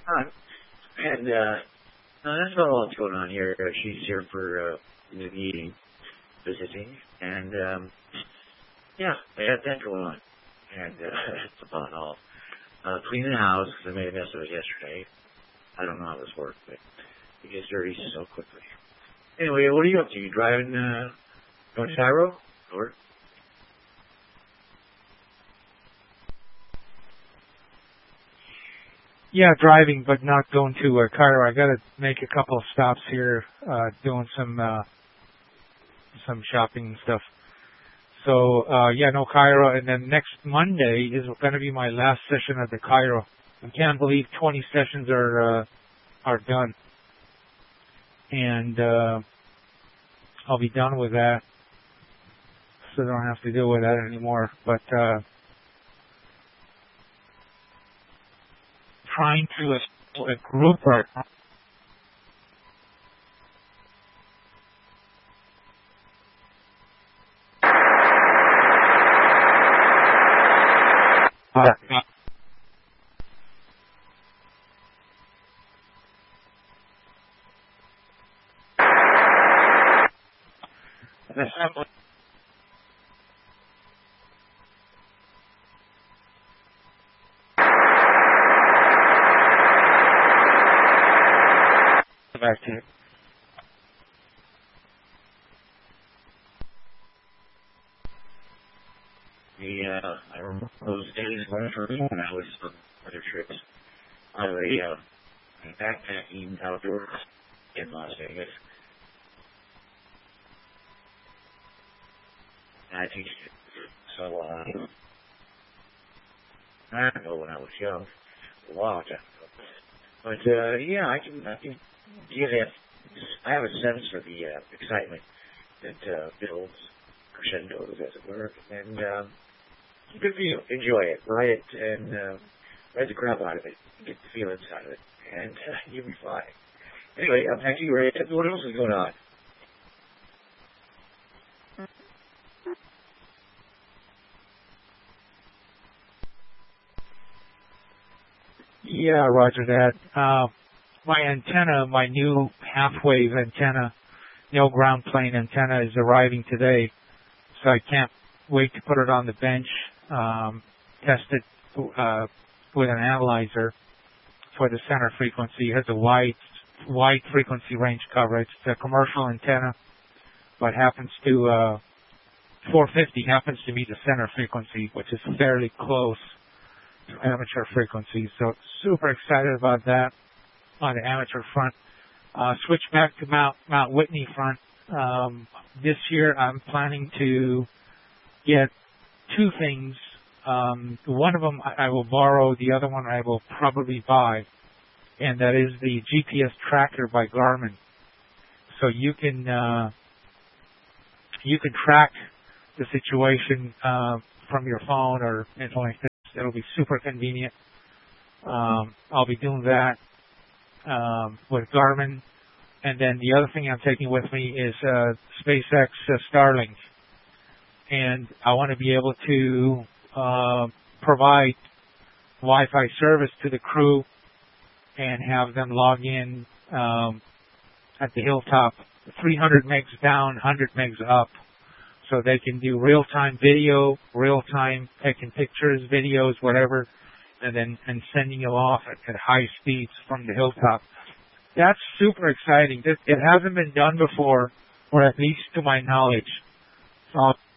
Hi. And that's about all that's going on here. She's here for the meeting, visiting, and yeah, I got that going on. And that's about all. Cleaning the house because I made a mess of it yesterday. I don't know how this works, but it gets dirty so quickly. Anyway, what are you up to? You driving, going to Cairo? Or? Yeah, driving, but not going to Cairo. I got to make a couple of stops here, doing some shopping and stuff. So, yeah, no Cairo. And then next Monday is going to be my last session at the Cairo. I can't believe 20 sessions are done. And, I'll be done with that. So I don't have to deal with that anymore. But, trying to a group right now. Back to it. I remember those days when I was on other trips. I was backpacking outdoors in Las Vegas. I teach it. So, I don't know when I was young, a while ago. But, yeah, I can get it. I have a sense for the excitement that builds crescendos, as it were, and you can enjoy it, ride it, and ride the crap out of it, get the feelings out of it, and you'll be fine. Anyway, back to you, Ray. Tell me what else is going on. Yeah, roger that. My antenna, my new half-wave antenna, no ground plane antenna is arriving today, so I can't wait to put it on the bench, test it with an analyzer for the center frequency. It has a wide frequency range coverage. It's a commercial antenna, but happens to 450 happens to be the center frequency, which is fairly close to amateur frequencies. So super excited about that on the amateur front. Switch back to Mount Whitney front. This year I'm planning to get two things. One of them I will borrow, the other one I will probably buy, and that is the GPS tracker by Garmin. So you can track the situation from your phone or anything like this. It'll be super convenient. I'll be doing that with Garmin. And then the other thing I'm taking with me is SpaceX Starlink. And I want to be able to provide Wi-Fi service to the crew and have them log in at the hilltop, 300 megs down, 100 megs up, so they can do real-time video, real-time taking pictures, videos, whatever, and sending you off at high speeds from the hilltop. That's super exciting. It hasn't been done before, or at least to my knowledge. So